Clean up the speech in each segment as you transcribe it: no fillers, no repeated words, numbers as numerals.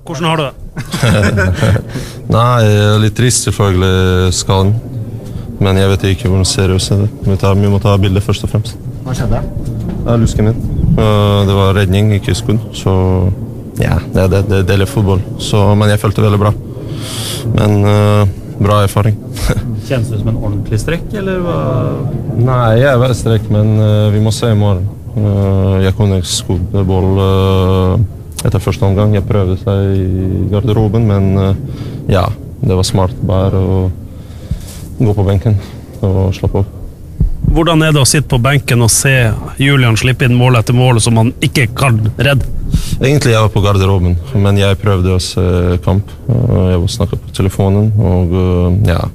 Hvordan har du det? Nei, jeg er litt trist selvfølgelig skaden. Men jeg vet ikke hvor seriøs er det. Vi må ta bilder først og fremst. Hva skjedde? Lusken min. Det var redning, ikke skudd. Så ja, det er del av fotball. Men jeg følte veldig bra. Men bra erfaring. Kjennes det som en ordentlig strekk, eller hva? Nei, jeg er veldig strekk, men vi må se i morgen. Jeg kunne ikke skudde boll etter første omgang. Jeg prøvde seg i garderoben, men ja, det var smart bare å gå på benken og slappe opp. Hvordan er det å sitte på benken og se Julian slippe inn mål etter mål som han ikke kan redde? Egentlig jeg var på garderoben, men jeg prøvde å se kamp. Jeg var snakket på telefonen, og ja.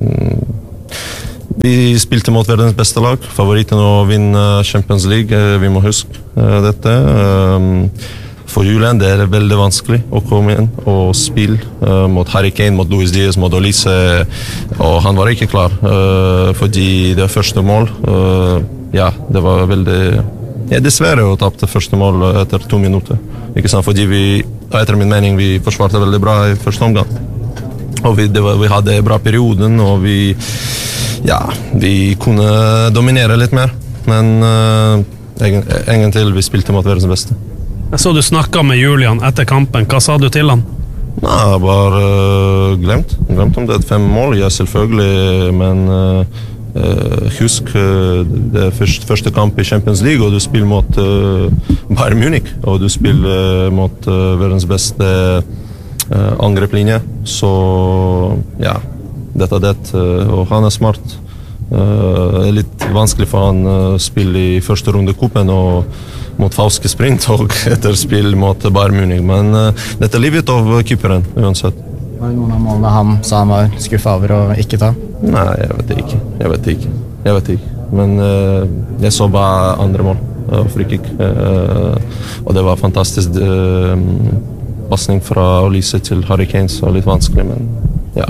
Vi spilte mot verdens beste lag. Favoritten å vinne Champions League, vi må huske dette. For Julian det er veldig vanskelig å komme inn og spille mot Harry Kane, mot Luis Diaz, mot Olise, og han var ikke klar fordi det første mål, ja, det var veldig, ja, dessverre å tape det første mål etter 2 minutter, ikke sant, fordi vi, etter min mening, vi forsvarte veldig bra i første omgang, og vi hadde bra perioden, og vi kunne dominere litt mer, men en gang til vi spilte mot verdens beste. Jeg så du snakket med Julian etter kampen. Hva sa du til han? Nei, jeg bare glemt om det 5 mål, ja selvfølgelig, men husk det første kamp i Champions League, og du spiller mot Bayern Munich, og du spiller mot verdens beste angreplinje, så ja, dette er det, og han er smart. Det er litt vanskelig for han å spille i første runde kuppen og mot falske sprint og etter spill mot Bayern Munich, men dette er livet av keeperen uansett. Var det noen av målene han sa han var skuffet over å ikke ta? Nei, jeg vet ikke. Men jeg så bare andre mål, frikik, og det var fantastisk passning fra Olise til Harry Kane, så litt vanskelig, men ja.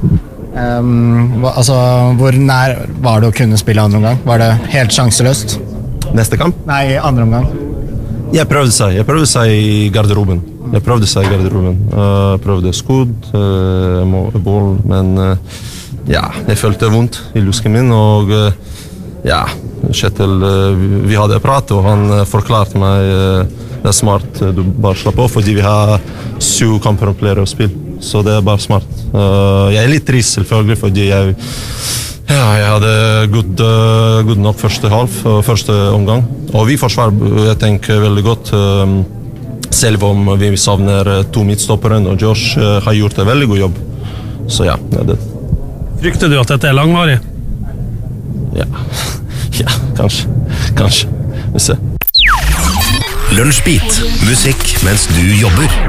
Hvor nær var det å kunne spille andre omgang? Var det helt sjanseløst? Neste kamp? Nei, andre omgang. Jeg prøvde seg i garderoben. Jeg prøvde skudd, boll, men ja, jeg følte vondt i lusken min, og ja, Kjetil, vi hadde prat, og han forklarte meg det er smart, du bare slapper av, fordi vi har 7 kamper om flere å spille, så det er bare smart. Jeg er litt trist selvfølgelig, fordi jeg hadde god nok første omgang, og vi forsvarer, jeg tenker veldig godt, selv om vi savner 2 midtstoppere, og Josh har gjort en veldig god jobb, så ja, det er det. Frykter du at dette er langvarig? Ja, kanskje, vi ser. Lunsjbeat, musikk mens du jobber.